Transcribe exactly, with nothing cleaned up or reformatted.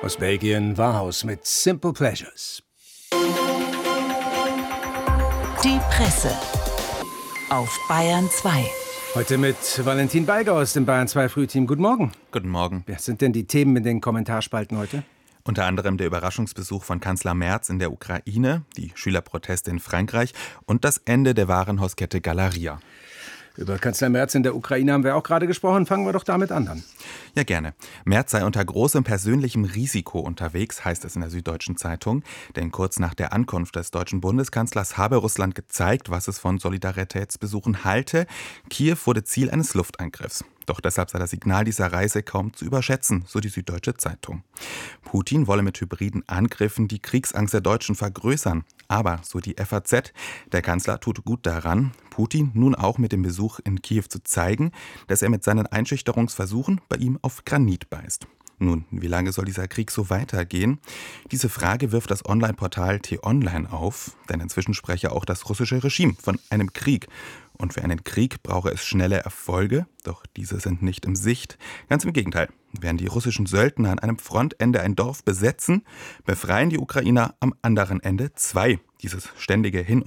Aus Belgien Warhaus mit Simple Pleasures. Die Presse auf Bayern zwei. Heute mit Valentin Beiger aus dem Bayern zwei Frühteam. Guten Morgen. Guten Morgen. Was sind denn die Themen in den Kommentarspalten heute? Unter anderem der Überraschungsbesuch von Kanzler Merz in der Ukraine, die Schülerproteste in Frankreich und das Ende der Warenhauskette Galeria. Über Kanzler Merz in der Ukraine haben wir auch gerade gesprochen. Fangen wir doch damit an dann. Ja, gerne. Merz sei unter großem persönlichem Risiko unterwegs, heißt es in der Süddeutschen Zeitung. Denn kurz nach der Ankunft des deutschen Bundeskanzlers habe Russland gezeigt, was es von Solidaritätsbesuchen halte. Kiew wurde Ziel eines Luftangriffs. Doch deshalb sei das Signal dieser Reise kaum zu überschätzen, so die Süddeutsche Zeitung. Putin wolle mit hybriden Angriffen die Kriegsangst der Deutschen vergrößern. Aber, so die F A Z, der Kanzler tut gut daran, Putin nun auch mit dem Besuch in Kiew zu zeigen, dass er mit seinen Einschüchterungsversuchen bei ihm auf Granit beißt. Nun, wie lange soll dieser Krieg so weitergehen? Diese Frage wirft das Online-Portal T-Online auf, denn inzwischen spreche auch das russische Regime von einem Krieg. Und für einen Krieg brauche es schnelle Erfolge, doch diese sind nicht in Sicht. Ganz im Gegenteil, während die russischen Söldner an einem Frontende ein Dorf besetzen, befreien die Ukrainer am anderen Ende zwei. Dieses ständige Hin-